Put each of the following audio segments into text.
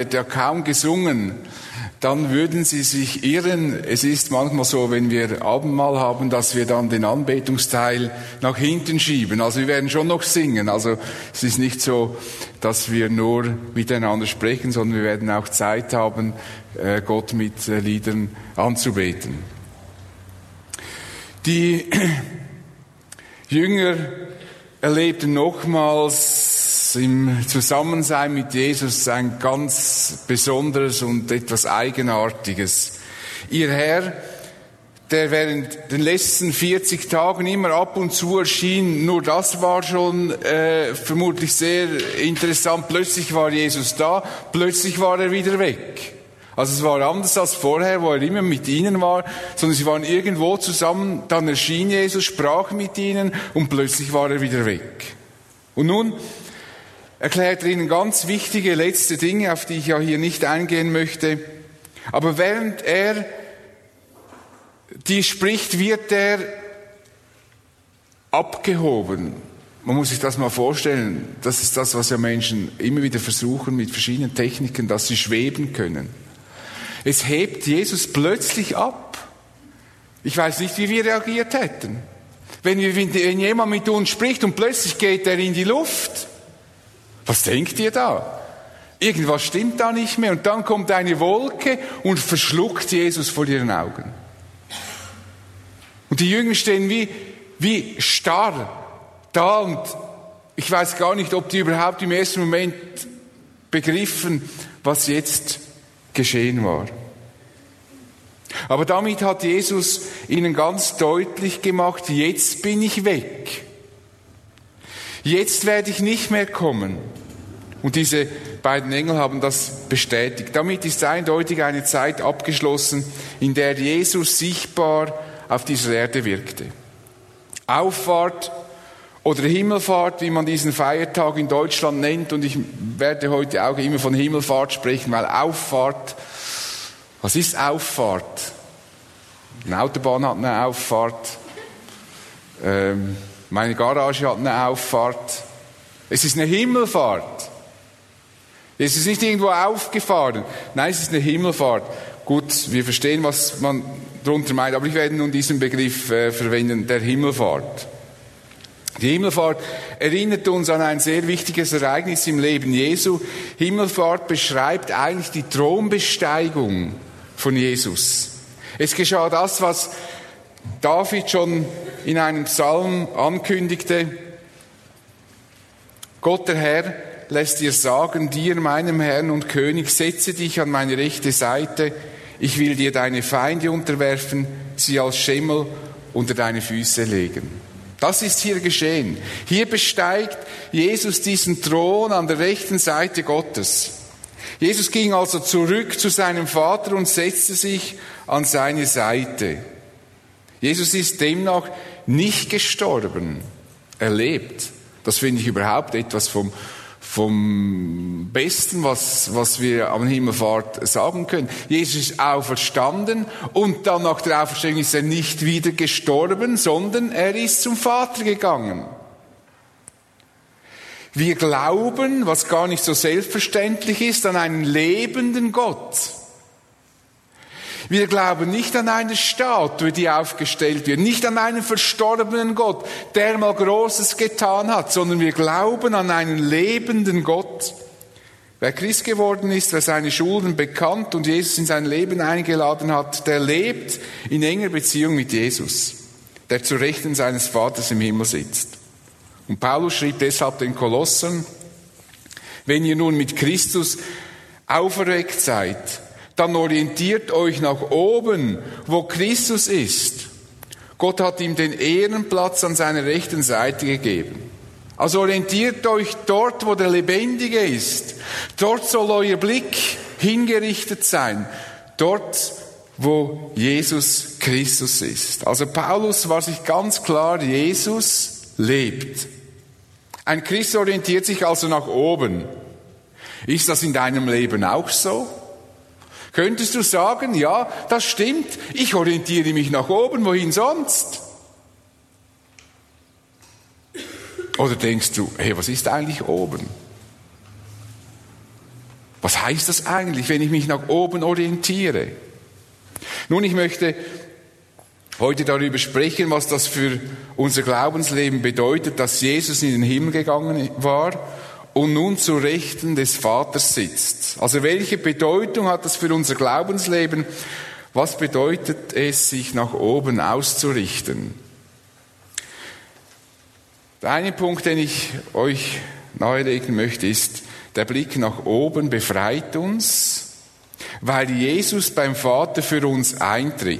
wird ja kaum gesungen, dann würden Sie sich irren. Es ist manchmal so, wenn wir Abendmahl haben, dass wir dann den Anbetungsteil nach hinten schieben. Also wir werden schon noch singen. Also es ist nicht so, dass wir nur miteinander sprechen, sondern wir werden auch Zeit haben, Gott mit Liedern anzubeten. Die Jünger erlebten nochmals im Zusammensein mit Jesus ein ganz besonderes und etwas Eigenartiges. Ihr Herr, der während den letzten 40 Tagen immer ab und zu erschien, nur das war schon vermutlich sehr interessant. Plötzlich war Jesus da, plötzlich war er wieder weg. Also es war anders als vorher, wo er immer mit ihnen war, sondern sie waren irgendwo zusammen, dann erschien Jesus, sprach mit ihnen und plötzlich war er wieder weg. Und nun erklärt er ihnen ganz wichtige letzte Dinge, auf die ich ja hier nicht eingehen möchte. Aber während er die spricht, wird er abgehoben. Man muss sich das mal vorstellen. Das ist das, was ja Menschen immer wieder versuchen mit verschiedenen Techniken, dass sie schweben können. Es hebt Jesus plötzlich ab. Ich weiß nicht, wie wir reagiert hätten. Wenn jemand mit uns spricht und plötzlich geht er in die Luft. Was denkt ihr da? Irgendwas stimmt da nicht mehr. Und dann kommt eine Wolke und verschluckt Jesus vor ihren Augen. Und die Jünger stehen wie starr da. Und ich weiß gar nicht, ob die überhaupt im ersten Moment begriffen, was jetzt geschehen war. Aber damit hat Jesus ihnen ganz deutlich gemacht, jetzt bin ich weg. Jetzt werde ich nicht mehr kommen. Und diese beiden Engel haben das bestätigt. Damit ist eindeutig eine Zeit abgeschlossen, in der Jesus sichtbar auf dieser Erde wirkte. Auffahrt oder Himmelfahrt, wie man diesen Feiertag in Deutschland nennt. Und ich werde heute auch immer von Himmelfahrt sprechen, weil Auffahrt, was ist Auffahrt? Eine Autobahn hat eine Auffahrt. Meine Garage hat eine Auffahrt. Es ist eine Himmelfahrt. Es ist nicht irgendwo aufgefahren. Nein, es ist eine Himmelfahrt. Gut, wir verstehen, was man darunter meint, aber ich werde nun diesen Begriff verwenden, der Himmelfahrt. Die Himmelfahrt erinnert uns an ein sehr wichtiges Ereignis im Leben Jesu. Himmelfahrt beschreibt eigentlich die Thronbesteigung von Jesus. Es geschah das, was David schon in einem Psalm ankündigte. Gott, der Herr, lässt dir sagen, dir, meinem Herrn und König, setze dich an meine rechte Seite. Ich will dir deine Feinde unterwerfen, sie als Schemmel unter deine Füße legen. Das ist hier geschehen. Hier besteigt Jesus diesen Thron an der rechten Seite Gottes. Jesus ging also zurück zu seinem Vater und setzte sich an seine Seite. Jesus ist demnach nicht gestorben, er lebt. Das finde ich überhaupt etwas vom Besten, was wir am Himmelfahrt sagen können. Jesus ist auferstanden und dann nach der Auferstehung ist er nicht wieder gestorben, sondern er ist zum Vater gegangen. Wir glauben, was gar nicht so selbstverständlich ist, an einen lebenden Gott. Wir glauben nicht an eine Statue, die aufgestellt wird, nicht an einen verstorbenen Gott, der mal Großes getan hat, sondern wir glauben an einen lebenden Gott. Wer Christ geworden ist, wer seine Schulden bekannt und Jesus in sein Leben eingeladen hat, der lebt in enger Beziehung mit Jesus, der zu Rechten seines Vaters im Himmel sitzt. Und Paulus schrieb deshalb den Kolossern, wenn ihr nun mit Christus auferweckt seid, dann orientiert euch nach oben, wo Christus ist. Gott hat ihm den Ehrenplatz an seiner rechten Seite gegeben. Also orientiert euch dort, wo der Lebendige ist. Dort soll euer Blick hingerichtet sein. Dort, wo Jesus Christus ist. Also Paulus war sich ganz klar, Jesus lebt. Ein Christ orientiert sich also nach oben. Ist das in deinem Leben auch so? Könntest du sagen, ja, das stimmt, ich orientiere mich nach oben, wohin sonst? Oder denkst du, hey, was ist eigentlich oben? Was heißt das eigentlich, wenn ich mich nach oben orientiere? Nun, ich möchte heute darüber sprechen, was das für unser Glaubensleben bedeutet, dass Jesus in den Himmel gegangen war und nun zu Rechten des Vaters sitzt. Also welche Bedeutung hat das für unser Glaubensleben? Was bedeutet es, sich nach oben auszurichten? Der eine Punkt, den ich euch nahelegen möchte, ist, der Blick nach oben befreit uns, weil Jesus beim Vater für uns eintritt.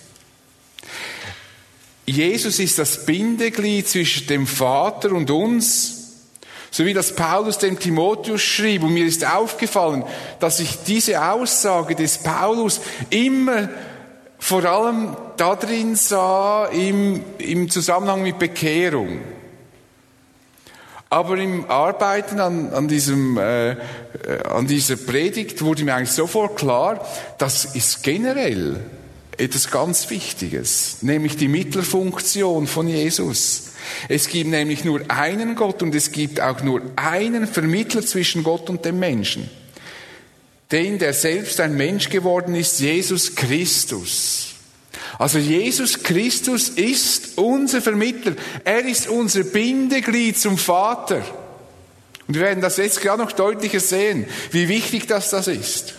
Jesus ist das Bindeglied zwischen dem Vater und uns, so wie das Paulus dem Timotheus schrieb. Und mir ist aufgefallen, dass ich diese Aussage des Paulus immer vor allem darin sah, im Zusammenhang mit Bekehrung. Aber im Arbeiten an dieser Predigt wurde mir eigentlich sofort klar, das ist generell etwas ganz Wichtiges, nämlich die Mittlerfunktion von Jesus. Es gibt nämlich nur einen Gott und es gibt auch nur einen Vermittler zwischen Gott und dem Menschen. Den, der selbst ein Mensch geworden ist, Jesus Christus. Also Jesus Christus ist unser Vermittler. Er ist unser Bindeglied zum Vater. Und wir werden das jetzt gerade noch deutlicher sehen, wie wichtig das ist.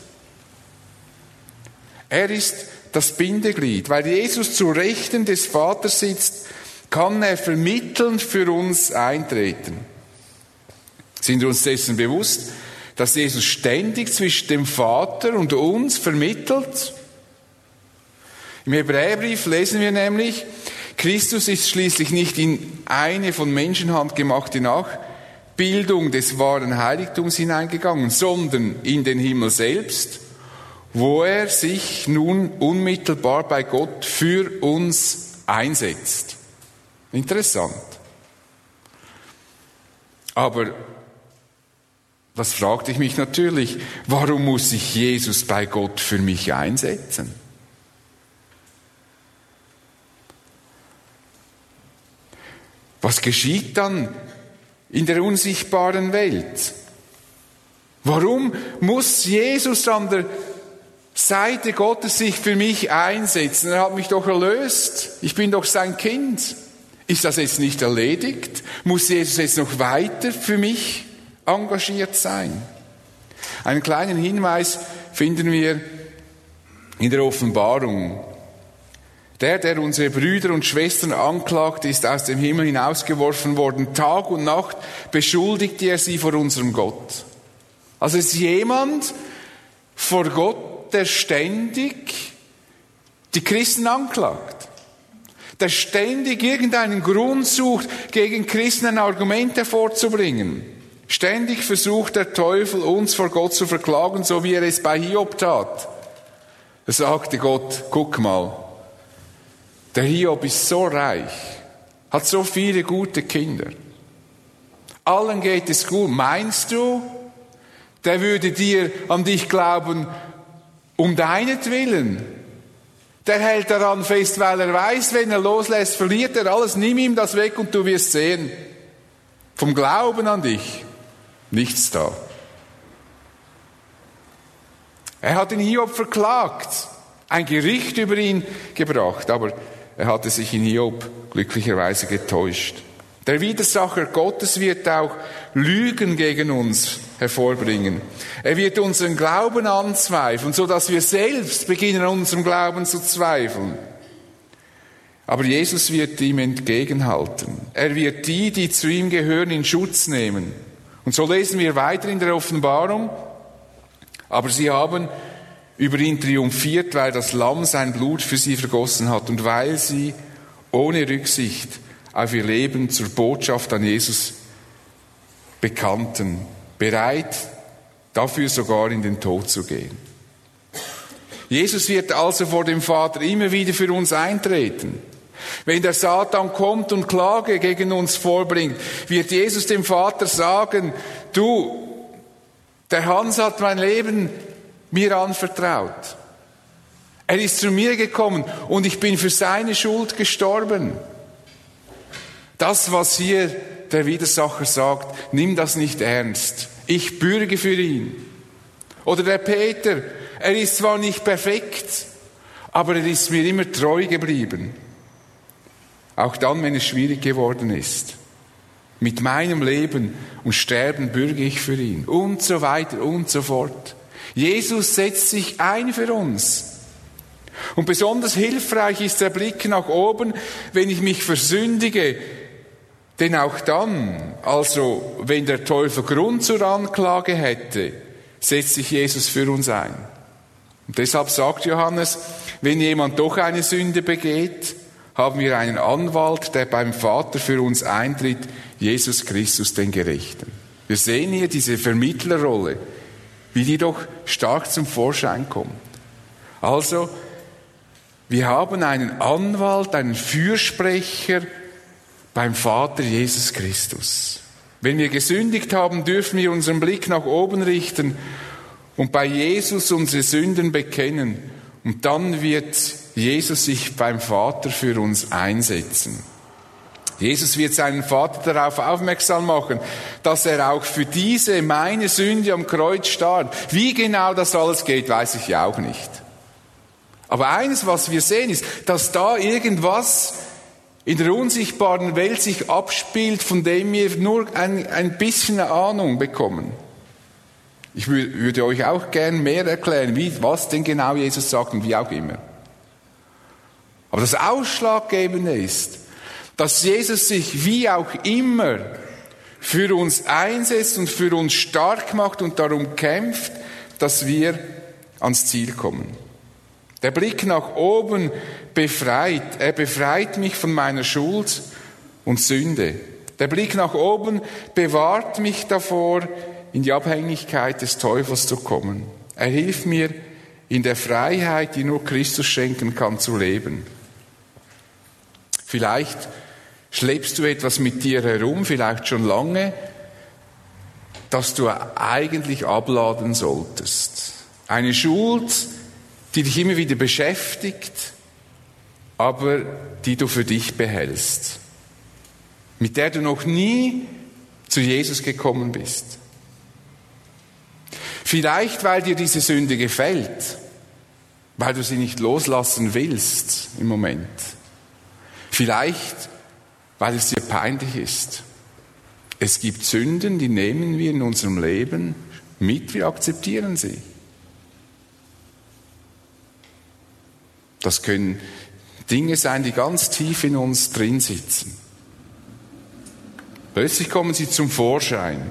Er ist das Bindeglied. Weil Jesus zu Rechten des Vaters sitzt, kann er vermittelnd für uns eintreten. Sind wir uns dessen bewusst, dass Jesus ständig zwischen dem Vater und uns vermittelt? Im Hebräerbrief lesen wir nämlich, Christus ist schließlich nicht in eine von Menschenhand gemachte Nachbildung des wahren Heiligtums hineingegangen, sondern in den Himmel selbst, wo er sich nun unmittelbar bei Gott für uns einsetzt. Interessant. Aber das fragte ich mich natürlich, warum muss sich Jesus bei Gott für mich einsetzen? Was geschieht dann in der unsichtbaren Welt? Warum muss Jesus an der Seite Gottes sich für mich einsetzen? Er hat mich doch erlöst. Ich bin doch sein Kind. Ist das jetzt nicht erledigt? Muss Jesus jetzt noch weiter für mich engagiert sein? Einen kleinen Hinweis finden wir in der Offenbarung. Der unsere Brüder und Schwestern anklagt, ist aus dem Himmel hinausgeworfen worden. Tag und Nacht beschuldigte er sie vor unserem Gott. Also es ist jemand vor Gott, der ständig die Christen anklagt. Der ständig irgendeinen Grund sucht, gegen Christen ein Argument hervorzubringen. Ständig versucht der Teufel, uns vor Gott zu verklagen, so wie er es bei Hiob tat. Er sagte Gott, guck mal, der Hiob ist so reich, hat so viele gute Kinder. Allen geht es gut. Meinst du, der würde an dich glauben, um deinetwillen? Der hält daran fest, weil er weiß, wenn er loslässt, verliert er alles. Nimm ihm das weg und du wirst sehen. Vom Glauben an dich, nichts da. Er hat den Hiob verklagt, ein Gericht über ihn gebracht, aber er hatte sich in Hiob glücklicherweise getäuscht. Der Widersacher Gottes wird auch Lügen gegen uns hervorbringen. Er wird unseren Glauben anzweifeln, so dass wir selbst beginnen, an unserem Glauben zu zweifeln. Aber Jesus wird ihm entgegenhalten. Er wird die zu ihm gehören, in Schutz nehmen. Und so lesen wir weiter in der Offenbarung. Aber sie haben über ihn triumphiert, weil das Lamm sein Blut für sie vergossen hat und weil sie ohne Rücksicht auf ihr Leben zur Botschaft an Jesus bekannten, bereit, dafür sogar in den Tod zu gehen. Jesus wird also vor dem Vater immer wieder für uns eintreten. Wenn der Satan kommt und Klage gegen uns vorbringt, wird Jesus dem Vater sagen, du, der Hans hat mein Leben mir anvertraut. Er ist zu mir gekommen und ich bin für seine Schuld gestorben. Das, was hier der Widersacher sagt, nimm das nicht ernst. Ich bürge für ihn. Oder der Peter, er ist zwar nicht perfekt, aber er ist mir immer treu geblieben. Auch dann, wenn es schwierig geworden ist. Mit meinem Leben und Sterben bürge ich für ihn. Und so weiter und so fort. Jesus setzt sich ein für uns. Und besonders hilfreich ist der Blick nach oben, wenn ich mich versündige. Denn auch dann, also wenn der Teufel Grund zur Anklage hätte, setzt sich Jesus für uns ein. Und deshalb sagt Johannes, wenn jemand doch eine Sünde begeht, haben wir einen Anwalt, der beim Vater für uns eintritt, Jesus Christus, den Gerechten. Wir sehen hier diese Vermittlerrolle, wie die doch stark zum Vorschein kommt. Also, wir haben einen Anwalt, einen Fürsprecher beim Vater Jesus Christus. Wenn wir gesündigt haben, dürfen wir unseren Blick nach oben richten und bei Jesus unsere Sünden bekennen. Und dann wird Jesus sich beim Vater für uns einsetzen. Jesus wird seinen Vater darauf aufmerksam machen, dass er auch für diese, meine Sünde am Kreuz starb. Wie genau das alles geht, weiß ich ja auch nicht. Aber eines, was wir sehen, ist, dass da irgendwas in der unsichtbaren Welt sich abspielt, von dem wir nur ein bisschen eine Ahnung bekommen. Ich würde euch auch gern mehr erklären, was denn genau Jesus sagt und wie auch immer. Aber das Ausschlaggebende ist, dass Jesus sich wie auch immer für uns einsetzt und für uns stark macht und darum kämpft, dass wir ans Ziel kommen. Der Blick nach oben befreit. Er befreit mich von meiner Schuld und Sünde. Der Blick nach oben bewahrt mich davor, in die Abhängigkeit des Teufels zu kommen. Er hilft mir, in der Freiheit, die nur Christus schenken kann, zu leben. Vielleicht schleppst du etwas mit dir herum, vielleicht schon lange, das du eigentlich abladen solltest. Eine Schuld, die dich immer wieder beschäftigt, aber die du für dich behältst. Mit der du noch nie zu Jesus gekommen bist. Vielleicht, weil dir diese Sünde gefällt, weil du sie nicht loslassen willst im Moment. Vielleicht, weil es dir peinlich ist. Es gibt Sünden, die nehmen wir in unserem Leben mit, wir akzeptieren sie. Das können Dinge sein, die ganz tief in uns drin sitzen. Plötzlich kommen sie zum Vorschein.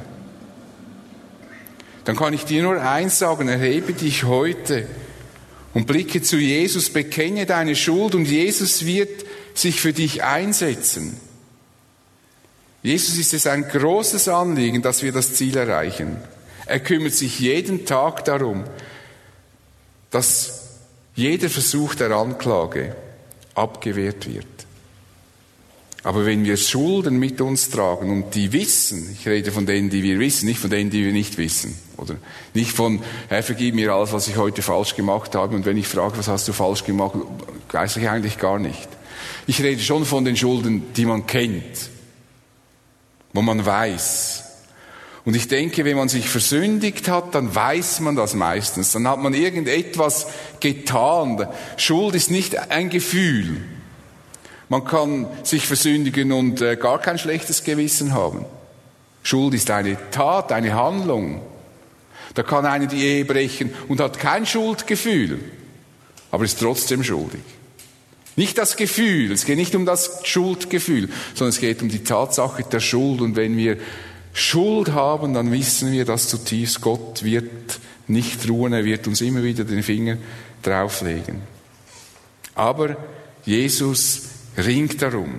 Dann kann ich dir nur eins sagen, erhebe dich heute und blicke zu Jesus, bekenne deine Schuld und Jesus wird sich für dich einsetzen. Jesus ist es ein großes Anliegen, dass wir das Ziel erreichen. Er kümmert sich jeden Tag darum, dass jeder Versuch der Anklage abgewehrt wird. Aber wenn wir Schulden mit uns tragen und die wissen, ich rede von denen, die wir wissen, nicht von denen, die wir nicht wissen, oder nicht von, Herr, vergib mir alles, was ich heute falsch gemacht habe, und wenn ich frage, was hast du falsch gemacht, weiß ich eigentlich gar nicht. Ich rede schon von den Schulden, die man kennt, wo man weiß. Und ich denke, wenn man sich versündigt hat, dann weiß man das meistens. Dann hat man irgendetwas getan. Schuld ist nicht ein Gefühl. Man kann sich versündigen und gar kein schlechtes Gewissen haben. Schuld ist eine Tat, eine Handlung. Da kann einer die Ehe brechen und hat kein Schuldgefühl, aber ist trotzdem schuldig. Nicht das Gefühl, es geht nicht um das Schuldgefühl, sondern es geht um die Tatsache der Schuld. Und wenn wir Schuld haben, dann wissen wir das zutiefst. Gott wird nicht ruhen, er wird uns immer wieder den Finger drauflegen. Aber Jesus ringt darum.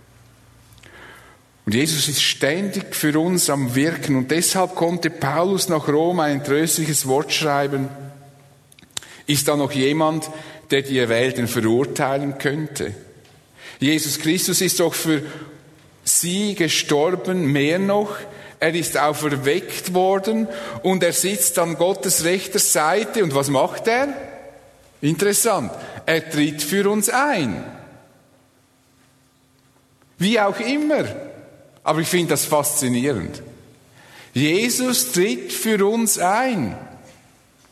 Und Jesus ist ständig für uns am Wirken. Und deshalb konnte Paulus nach Rom ein tröstliches Wort schreiben. Ist da noch jemand, der die Erwählten verurteilen könnte? Jesus Christus ist doch für sie gestorben, mehr noch. Er ist auferweckt worden und er sitzt an Gottes rechter Seite. Und was macht er? Interessant. Er tritt für uns ein. Wie auch immer. Aber ich finde das faszinierend. Jesus tritt für uns ein.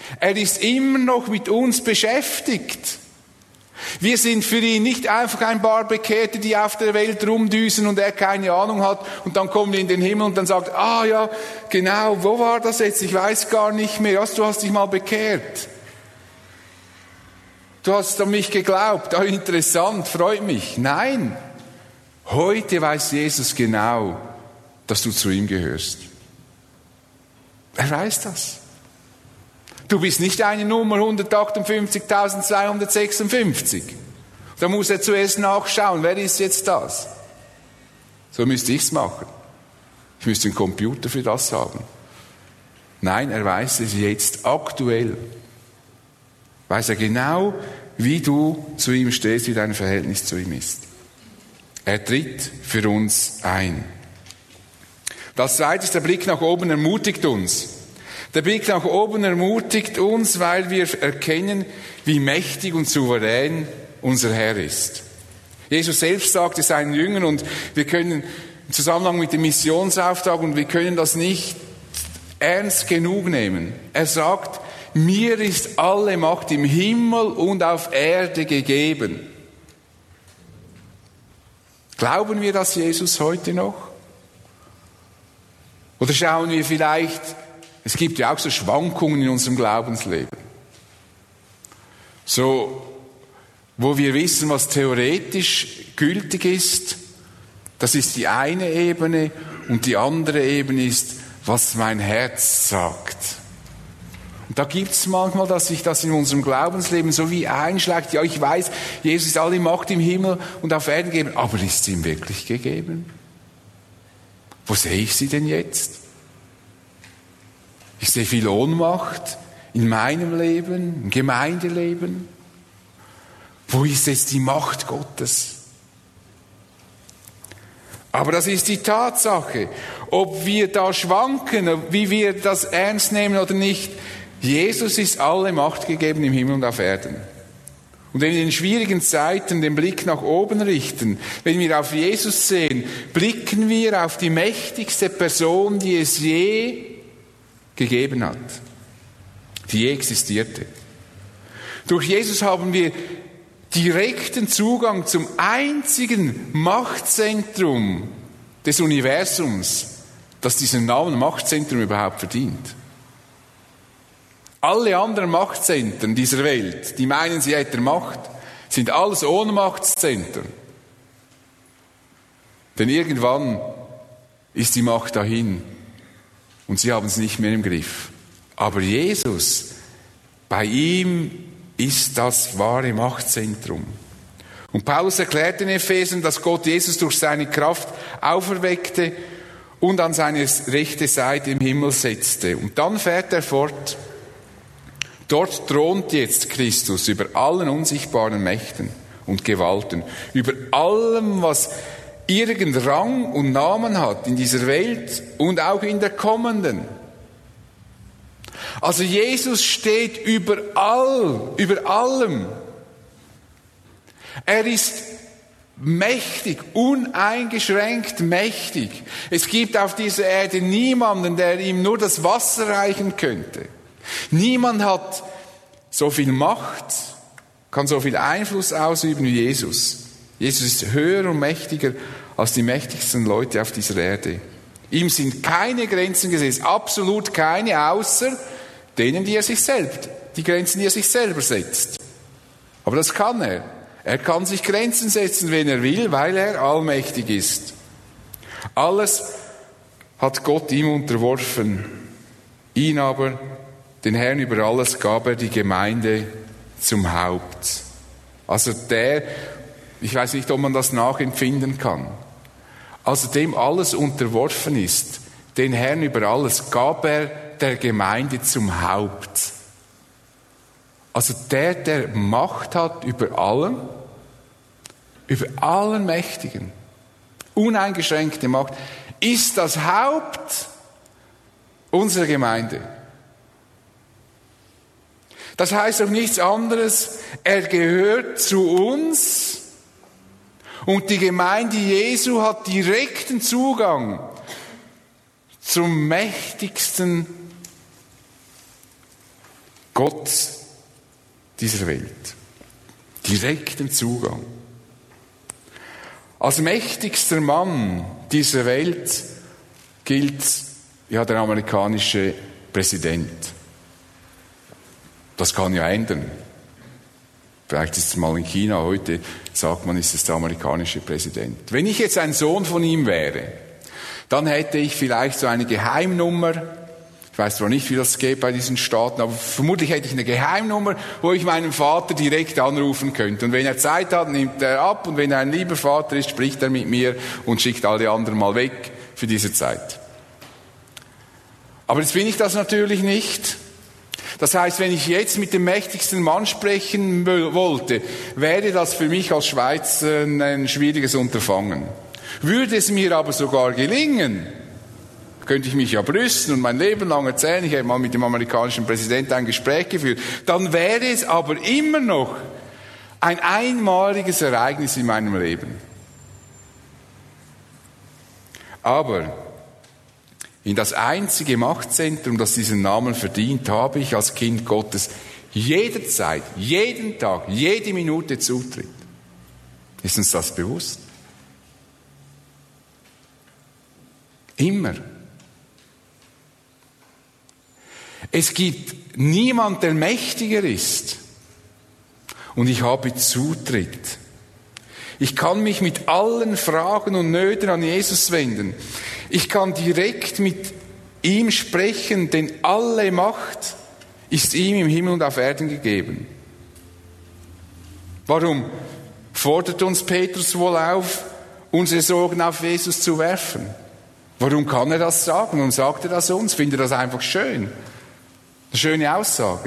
Er ist immer noch mit uns beschäftigt. Wir sind für ihn nicht einfach ein paar Bekehrte, die auf der Welt rumdüsen und er keine Ahnung hat und dann kommen wir in den Himmel und dann sagt, ja, genau, wo war das jetzt? Ich weiß gar nicht mehr. Was, du hast dich mal bekehrt. Du hast an mich geglaubt. Interessant, freut mich. Nein, heute weiß Jesus genau, dass du zu ihm gehörst. Er weiß das. Du bist nicht eine Nummer 158.256. Da muss er zuerst nachschauen, wer ist jetzt das? So müsste ich es machen. Ich müsste einen Computer für das haben. Nein, er weiß es jetzt aktuell. Weiß er genau, wie du zu ihm stehst, wie dein Verhältnis zu ihm ist. Er tritt für uns ein. Das zweite ist, der Blick nach oben ermutigt uns. Der Blick nach oben ermutigt uns, weil wir erkennen, wie mächtig und souverän unser Herr ist. Jesus selbst sagte seinen Jüngern, und wir können im Zusammenhang mit dem Missionsauftrag, und wir können das nicht ernst genug nehmen. Er sagt, mir ist alle Macht im Himmel und auf Erde gegeben. Glauben wir das Jesus heute noch? Oder schauen wir vielleicht, es gibt ja auch so Schwankungen in unserem Glaubensleben. So, wo wir wissen, was theoretisch gültig ist, das ist die eine Ebene, und die andere Ebene ist, was mein Herz sagt. Und da gibt es manchmal, dass sich das in unserem Glaubensleben so wie einschlägt. Ja, ich weiß, Jesus ist alle Macht im Himmel und auf Erden gegeben, aber ist sie ihm wirklich gegeben? Wo sehe ich sie denn jetzt? Ich sehe viel Ohnmacht in meinem Leben, im Gemeindeleben. Wo ist jetzt die Macht Gottes? Aber das ist die Tatsache. Ob wir da schwanken, wie wir das ernst nehmen oder nicht, Jesus ist alle Macht gegeben im Himmel und auf Erden. Und wenn wir in schwierigen Zeiten den Blick nach oben richten, wenn wir auf Jesus sehen, blicken wir auf die mächtigste Person, die es je gegeben hat, die je existierte. Durch Jesus haben wir direkten Zugang zum einzigen Machtzentrum des Universums, das diesen Namen Machtzentrum überhaupt verdient. Alle anderen Machtzentren dieser Welt, die meinen, sie hätten Macht, sind alles Ohnmachtszentren. Denn irgendwann ist die Macht dahin und sie haben es nicht mehr im Griff. Aber Jesus, bei ihm ist das wahre Machtzentrum. Und Paulus erklärt in Ephesern, dass Gott Jesus durch seine Kraft auferweckte und an seine rechte Seite im Himmel setzte. Und dann fährt er fort: Dort thront jetzt Christus über allen unsichtbaren Mächten und Gewalten, über allem, was irgendeinen Rang und Namen hat in dieser Welt und auch in der kommenden. Also Jesus steht über allem. Er ist mächtig, uneingeschränkt mächtig. Es gibt auf dieser Erde niemanden, der ihm nur das Wasser reichen könnte. Niemand hat so viel Macht, kann so viel Einfluss ausüben wie Jesus. Jesus ist höher und mächtiger als die mächtigsten Leute auf dieser Erde. Ihm sind keine Grenzen gesetzt, absolut keine, außer denen, die Grenzen, die er sich selber setzt. Aber das kann er. Er kann sich Grenzen setzen, wenn er will, weil er allmächtig ist. Alles hat Gott ihm unterworfen. Ihn aber, den Herrn über alles, gab er die Gemeinde zum Haupt. Also ich weiß nicht, ob man das nachempfinden kann. Also dem alles unterworfen ist, den Herrn über alles, gab er der Gemeinde zum Haupt. Also der Macht hat über allen Mächtigen, uneingeschränkte Macht, ist das Haupt unserer Gemeinde. Das heißt auch nichts anderes, er gehört zu uns und die Gemeinde Jesu hat direkten Zugang zum mächtigsten Gott dieser Welt. Direkten Zugang. Als mächtigster Mann dieser Welt gilt ja der amerikanische Präsident. Das kann ja ändern. Vielleicht ist es mal in China, heute sagt man, ist es der amerikanische Präsident. Wenn ich jetzt ein Sohn von ihm wäre, dann hätte ich vielleicht so eine Geheimnummer. Ich weiß zwar nicht, wie das geht bei diesen Staaten, aber vermutlich hätte ich eine Geheimnummer, wo ich meinen Vater direkt anrufen könnte. Und wenn er Zeit hat, nimmt er ab. Und wenn er ein lieber Vater ist, spricht er mit mir und schickt alle anderen mal weg für diese Zeit. Aber jetzt bin ich das natürlich nicht. Das heißt, wenn ich jetzt mit dem mächtigsten Mann sprechen wollte, wäre das für mich als Schweizer ein schwieriges Unterfangen. Würde es mir aber sogar gelingen, könnte ich mich ja brüsten und mein Leben lang erzählen, ich habe mal mit dem amerikanischen Präsidenten ein Gespräch geführt, dann wäre es aber immer noch ein einmaliges Ereignis in meinem Leben. Aber in das einzige Machtzentrum, das diesen Namen verdient, habe ich als Kind Gottes jederzeit, jeden Tag, jede Minute Zutritt. Ist uns das bewusst? Immer. Es gibt niemand, der mächtiger ist. Und ich habe Zutritt. Ich kann mich mit allen Fragen und Nöten an Jesus wenden. Ich kann direkt mit ihm sprechen, denn alle Macht ist ihm im Himmel und auf Erden gegeben. Warum fordert uns Petrus wohl auf, unsere Sorgen auf Jesus zu werfen? Warum kann er das sagen? Und sagt er das uns? Findet er das einfach schön? Eine schöne Aussage.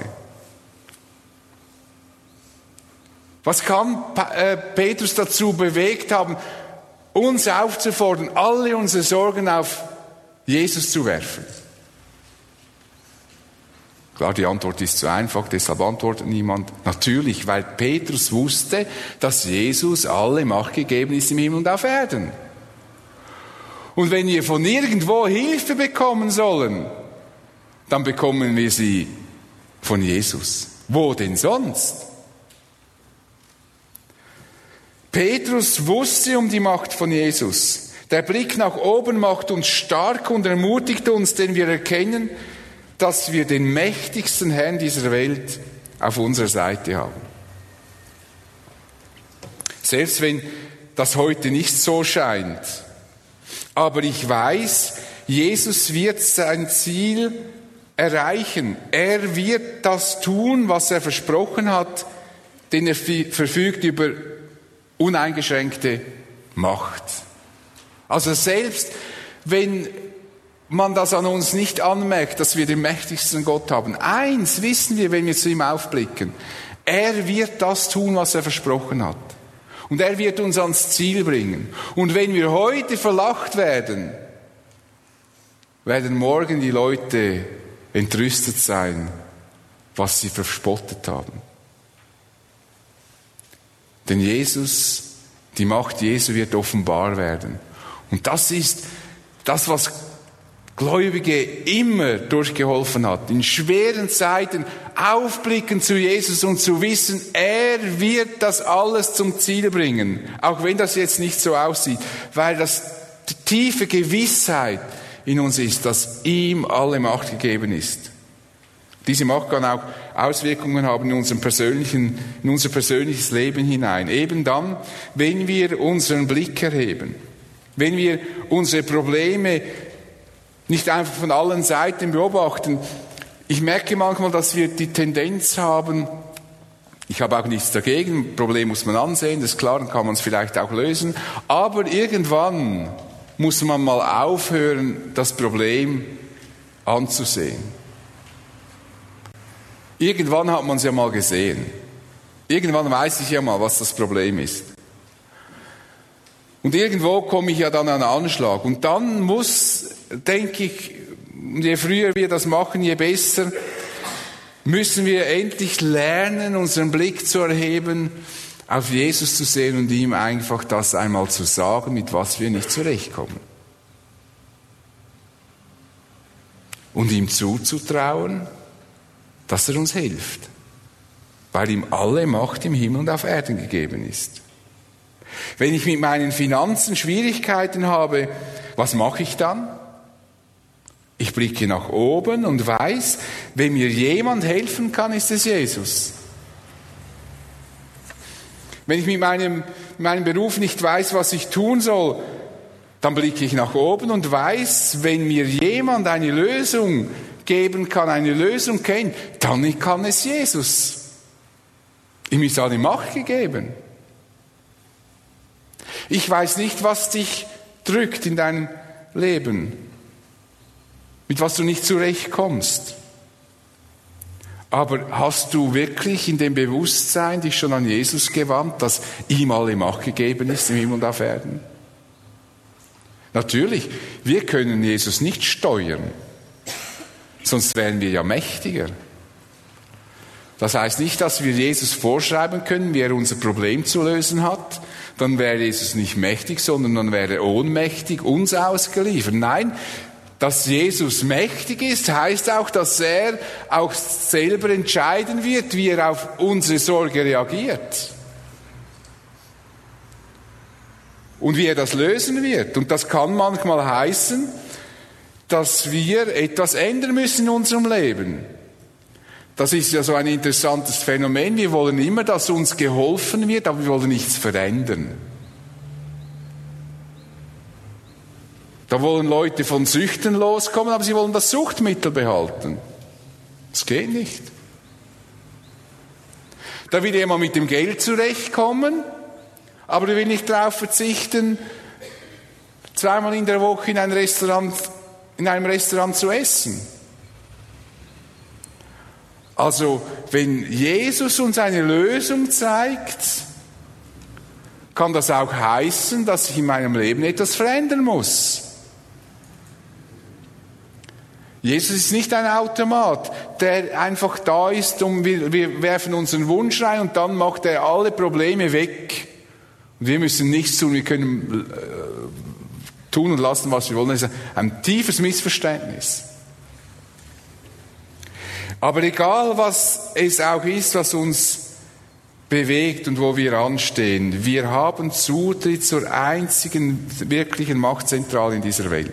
Was kann Petrus dazu bewegt haben, uns aufzufordern, alle unsere Sorgen auf Jesus zu werfen? Klar, die Antwort ist zu einfach, deshalb antwortet niemand. Natürlich, weil Petrus wusste, dass Jesus alle Macht gegeben ist im Himmel und auf Erden. Und wenn wir von irgendwo Hilfe bekommen sollen, dann bekommen wir sie von Jesus. Wo denn sonst? Petrus wusste um die Macht von Jesus. Der Blick nach oben macht uns stark und ermutigt uns, denn wir erkennen, dass wir den mächtigsten Herrn dieser Welt auf unserer Seite haben. Selbst wenn das heute nicht so scheint, aber ich weiß, Jesus wird sein Ziel erreichen. Er wird das tun, was er versprochen hat, denn er verfügt über uneingeschränkte Macht. Also selbst wenn man das an uns nicht anmerkt, dass wir den mächtigsten Gott haben, eins wissen wir, wenn wir zu ihm aufblicken: Er wird das tun, was er versprochen hat. Und er wird uns ans Ziel bringen. Und wenn wir heute verlacht werden, werden morgen die Leute entrüstet sein, was sie verspottet haben. Denn Jesus, die Macht Jesu wird offenbar werden. Und das ist das, was Gläubige immer durchgeholfen hat. In schweren Zeiten aufblicken zu Jesus und zu wissen, er wird das alles zum Ziel bringen. Auch wenn das jetzt nicht so aussieht. Weil das die tiefe Gewissheit in uns ist, dass ihm alle Macht gegeben ist. Diese Macht kann auch Auswirkungen haben in unser persönliches Leben hinein. Eben dann, wenn wir unseren Blick erheben. Wenn wir unsere Probleme nicht einfach von allen Seiten beobachten. Ich merke manchmal, dass wir die Tendenz haben, ich habe auch nichts dagegen, ein Problem muss man ansehen, das ist klar, dann kann man es vielleicht auch lösen, aber irgendwann muss man mal aufhören, das Problem anzusehen. Irgendwann hat man es ja mal gesehen. Irgendwann weiß ich ja mal, was das Problem ist. Und irgendwo komme ich ja dann an einen Anschlag. Und dann muss, denke ich, je früher wir das machen, je besser, müssen wir endlich lernen, unseren Blick zu erheben, auf Jesus zu sehen und ihm einfach das einmal zu sagen, mit was wir nicht zurechtkommen. Und ihm zuzutrauen, dass er uns hilft, weil ihm alle Macht im Himmel und auf Erden gegeben ist. Wenn ich mit meinen Finanzen Schwierigkeiten habe, was mache ich dann? Ich blicke nach oben und weiß, wenn mir jemand helfen kann, ist es Jesus. Wenn ich mit meinem Beruf nicht weiß, was ich tun soll, dann blicke ich nach oben und weiß, wenn mir jemand eine Lösung geben kann, eine Lösung kennt, dann kann es Jesus. Ihm ist alle Macht gegeben. Ich weiß nicht, was dich drückt in deinem Leben, mit was du nicht zurechtkommst. Aber hast du wirklich in dem Bewusstsein dich schon an Jesus gewandt, dass ihm alle Macht gegeben ist im Himmel und auf Erden? Natürlich, wir können Jesus nicht steuern, sonst wären wir ja mächtiger. Das heißt nicht, dass wir Jesus vorschreiben können, wie er unser Problem zu lösen hat. Dann wäre Jesus nicht mächtig, sondern dann wäre er ohnmächtig, uns ausgeliefert. Nein, dass Jesus mächtig ist, heißt auch, dass er auch selber entscheiden wird, wie er auf unsere Sorge reagiert. Und wie er das lösen wird. Und das kann manchmal heißen, dass wir etwas ändern müssen in unserem Leben. Das ist ja so ein interessantes Phänomen. Wir wollen immer, dass uns geholfen wird, aber wir wollen nichts verändern. Da wollen Leute von Süchten loskommen, aber sie wollen das Suchtmittel behalten. Das geht nicht. Da will jemand mit dem Geld zurechtkommen, aber er will nicht darauf verzichten, zweimal in der Woche in einem Restaurant zu essen. Also, wenn Jesus uns eine Lösung zeigt, kann das auch heißen, dass ich in meinem Leben etwas verändern muss. Jesus ist nicht ein Automat, der einfach da ist und wir werfen unseren Wunsch rein und dann macht er alle Probleme weg. Und wir müssen nichts tun, wir können tun und lassen, was wir wollen. Das ist ein tiefes Missverständnis. Aber egal, was es auch ist, was uns bewegt und wo wir anstehen, wir haben Zutritt zur einzigen wirklichen Machtzentrale in dieser Welt.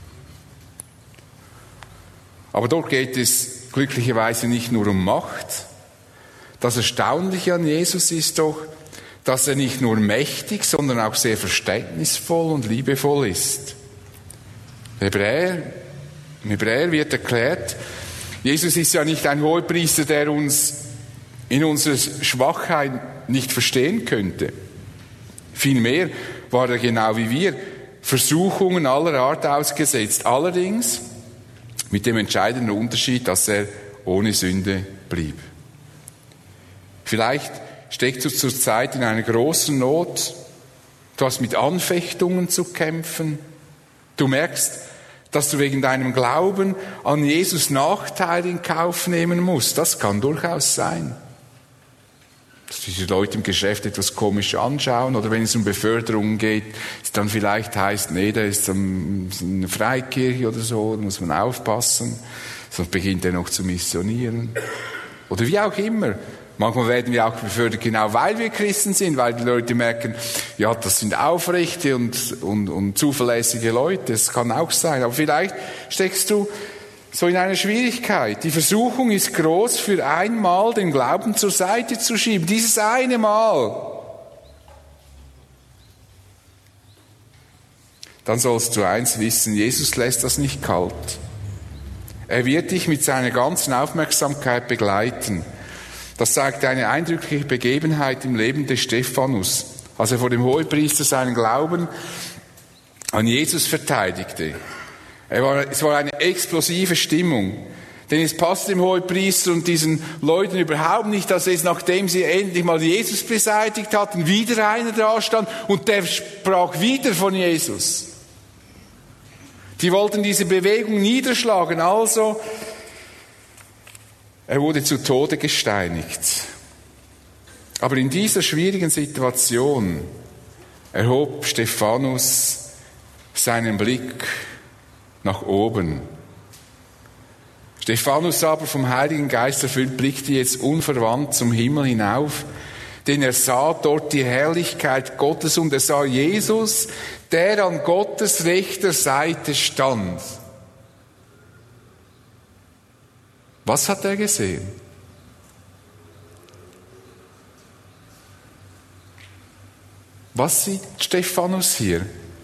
Aber dort geht es glücklicherweise nicht nur um Macht. Das Erstaunliche an Jesus ist doch, dass er nicht nur mächtig, sondern auch sehr verständnisvoll und liebevoll ist. Im Hebräer wird erklärt, Jesus ist ja nicht ein Hohepriester, der uns in unserer Schwachheit nicht verstehen könnte. Vielmehr war er genau wie wir Versuchungen aller Art ausgesetzt. Allerdings mit dem entscheidenden Unterschied, dass er ohne Sünde blieb. Vielleicht steckst du zurzeit in einer großen Not. Du hast mit Anfechtungen zu kämpfen. Du merkst, dass du wegen deinem Glauben an Jesus Nachteile in Kauf nehmen musst. Das kann durchaus sein. Dass diese Leute im Geschäft etwas komisch anschauen oder wenn es um Beförderungen geht, es dann vielleicht heißt, nee, da ist eine Freikirche oder so, da muss man aufpassen, sonst beginnt er noch zu missionieren. Oder wie auch immer. Manchmal werden wir auch befördert, genau weil wir Christen sind, weil die Leute merken, ja, das sind aufrechte und zuverlässige Leute. Das kann auch sein. Aber vielleicht steckst du so in einer Schwierigkeit. Die Versuchung ist groß, für einmal den Glauben zur Seite zu schieben. Dieses eine Mal. Dann sollst du eins wissen, Jesus lässt das nicht kalt. Er wird dich mit seiner ganzen Aufmerksamkeit begleiten. Das zeigt eine eindrückliche Begebenheit im Leben des Stephanus, als er vor dem Hohepriester seinen Glauben an Jesus verteidigte. Es war eine explosive Stimmung, denn es passte dem Hohepriester und diesen Leuten überhaupt nicht, dass es, nachdem sie endlich mal Jesus beseitigt hatten, wieder einer da stand und der sprach wieder von Jesus. Die wollten diese Bewegung niederschlagen, also er wurde zu Tode gesteinigt. Aber in dieser schwierigen Situation erhob Stephanus seinen Blick nach oben. Stephanus aber, vom Heiligen Geist erfüllt, blickte jetzt unverwandt zum Himmel hinauf, denn er sah dort die Herrlichkeit Gottes und er sah Jesus, der an Gottes rechter Seite stand. Was hat er gesehen? Was sieht Stephanus hier?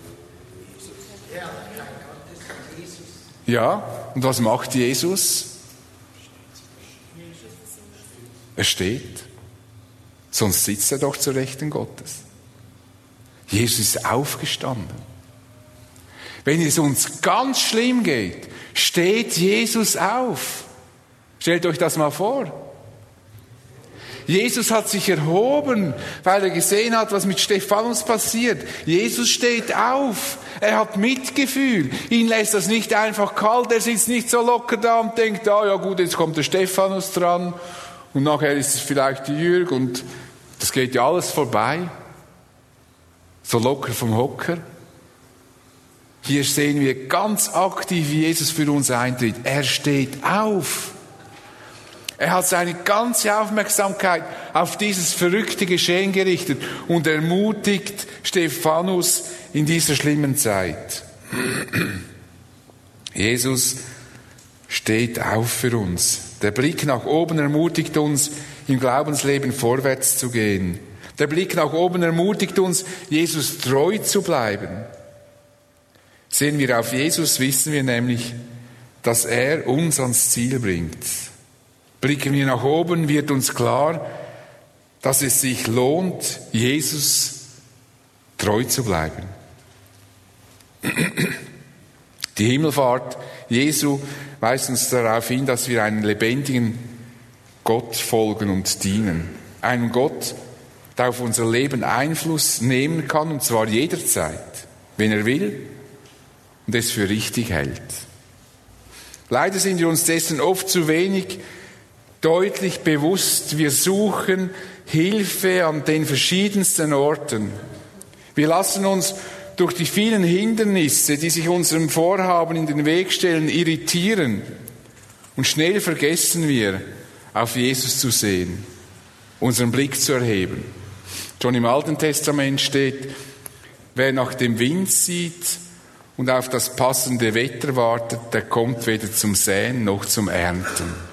Ja, und was macht Jesus? Er steht. Sonst sitzt er doch zur Rechten Gottes. Jesus ist aufgestanden. Wenn es uns ganz schlimm geht, steht Jesus auf. Stellt euch das mal vor. Jesus hat sich erhoben, weil er gesehen hat, was mit Stephanus passiert. Jesus steht auf. Er hat Mitgefühl. Ihn lässt das nicht einfach kalt. Er sitzt nicht so locker da und denkt, ja gut, jetzt kommt der Stephanus dran und nachher ist es vielleicht die Jürg und das geht ja alles vorbei. So locker vom Hocker. Hier sehen wir ganz aktiv, wie Jesus für uns eintritt. Er steht auf. Er hat seine ganze Aufmerksamkeit auf dieses verrückte Geschehen gerichtet und ermutigt Stephanus in dieser schlimmen Zeit. Jesus steht auf für uns. Der Blick nach oben ermutigt uns, im Glaubensleben vorwärts zu gehen. Der Blick nach oben ermutigt uns, Jesus treu zu bleiben. Sehen wir auf Jesus, wissen wir nämlich, dass er uns ans Ziel bringt. Blicken wir nach oben, wird uns klar, dass es sich lohnt, Jesus treu zu bleiben. Die Himmelfahrt Jesu weist uns darauf hin, dass wir einen lebendigen Gott folgen und dienen. Einen Gott, der auf unser Leben Einfluss nehmen kann, und zwar jederzeit, wenn er will und es für richtig hält. Leider sind wir uns dessen oft zu wenig deutlich bewusst. Wir suchen Hilfe an den verschiedensten Orten. Wir lassen uns durch die vielen Hindernisse, die sich unserem Vorhaben in den Weg stellen, irritieren. Und schnell vergessen wir, auf Jesus zu sehen, unseren Blick zu erheben. Schon im Alten Testament steht, wer nach dem Wind sieht und auf das passende Wetter wartet, der kommt weder zum Säen noch zum Ernten.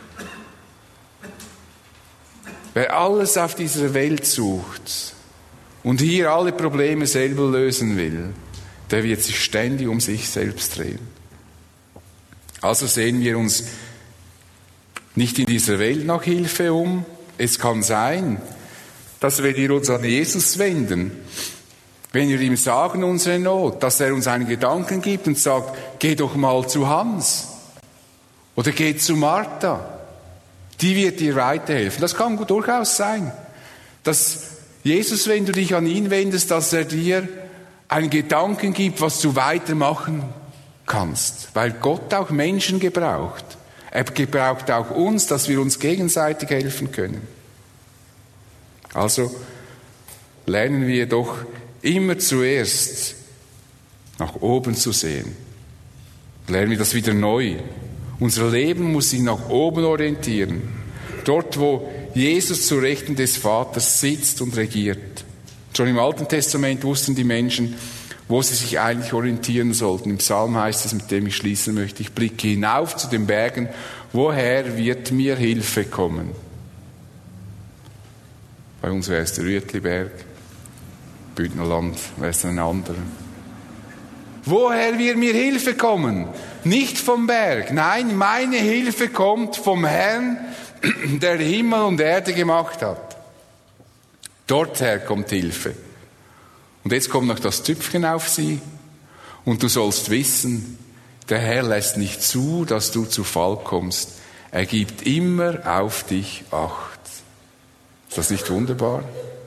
Wer alles auf dieser Welt sucht und hier alle Probleme selber lösen will, der wird sich ständig um sich selbst drehen. Also sehen wir uns nicht in dieser Welt nach Hilfe um. Es kann sein, dass wenn wir uns an Jesus wenden, wenn wir ihm sagen unsere Not, dass er uns einen Gedanken gibt und sagt, geh doch mal zu Hans oder geh zu Martha. Die wird dir weiterhelfen. Das kann durchaus sein, dass Jesus, wenn du dich an ihn wendest, dass er dir einen Gedanken gibt, was du weitermachen kannst. Weil Gott auch Menschen gebraucht. Er gebraucht auch uns, dass wir uns gegenseitig helfen können. Also lernen wir doch immer zuerst nach oben zu sehen. Lernen wir das wieder neu. Unser Leben muss sich nach oben orientieren. Dort, wo Jesus zu Rechten des Vaters sitzt und regiert. Schon im Alten Testament wussten die Menschen, wo sie sich eigentlich orientieren sollten. Im Psalm heißt es, mit dem ich schließen möchte, ich blicke hinauf zu den Bergen, woher wird mir Hilfe kommen? Bei uns wäre es der Rüetliberg, Bündnerland wäre es ein anderer. Woher wird mir Hilfe kommen? Nicht vom Berg. Nein, meine Hilfe kommt vom Herrn, der Himmel und Erde gemacht hat. Dorther kommt Hilfe. Und jetzt kommt noch das Tüpfchen auf sie. Und du sollst wissen, der Herr lässt nicht zu, dass du zu Fall kommst. Er gibt immer auf dich Acht. Ist das nicht wunderbar?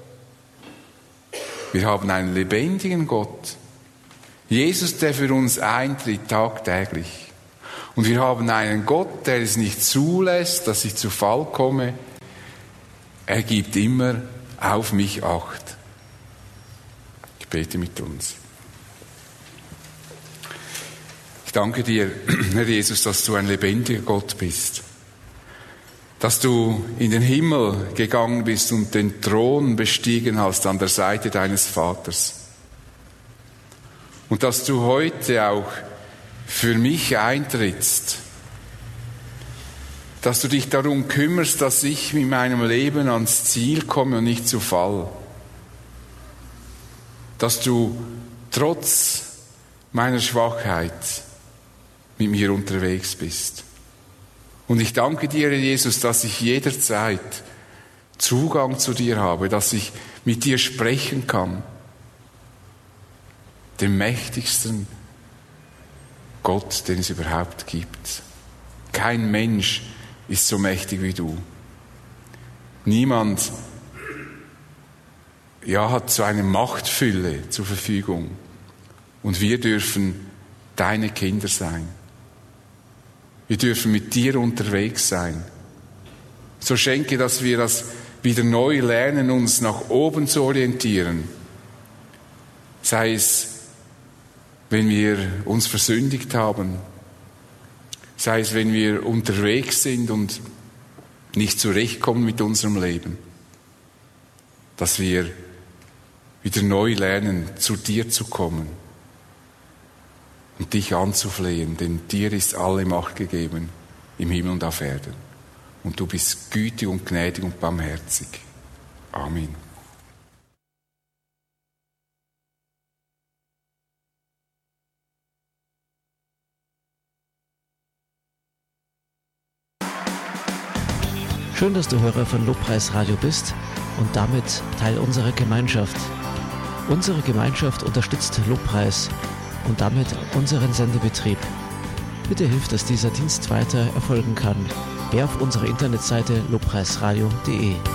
Wir haben einen lebendigen Gott. Jesus, der für uns eintritt tagtäglich. Und wir haben einen Gott, der es nicht zulässt, dass ich zu Fall komme. Er gibt immer auf mich Acht. Ich bete mit uns. Ich danke dir, Herr Jesus, dass du ein lebendiger Gott bist. Dass du in den Himmel gegangen bist und den Thron bestiegen hast an der Seite deines Vaters. Und dass du heute auch für mich eintrittst. Dass du dich darum kümmerst, dass ich mit meinem Leben ans Ziel komme und nicht zu Fall. Dass du trotz meiner Schwachheit mit mir unterwegs bist. Und ich danke dir, Jesus, dass ich jederzeit Zugang zu dir habe, dass ich mit dir sprechen kann. Dem mächtigsten Gott, den es überhaupt gibt. Kein Mensch ist so mächtig wie du. Niemand hat so eine Machtfülle zur Verfügung. Und wir dürfen deine Kinder sein. Wir dürfen mit dir unterwegs sein. So schenke, dass wir das wieder neu lernen, uns nach oben zu orientieren. Sei es, wenn wir uns versündigt haben, sei es, wenn wir unterwegs sind und nicht zurechtkommen mit unserem Leben, dass wir wieder neu lernen, zu dir zu kommen und dich anzuflehen, denn dir ist alle Macht gegeben im Himmel und auf Erden. Und du bist gütig und gnädig und barmherzig. Amen. Schön, dass du Hörer von Lobpreis Radio bist und damit Teil unserer Gemeinschaft. Unsere Gemeinschaft unterstützt Lobpreis und damit unseren Sendebetrieb. Bitte hilf, dass dieser Dienst weiter erfolgen kann. Geh auf unsere Internetseite lobpreisradio.de.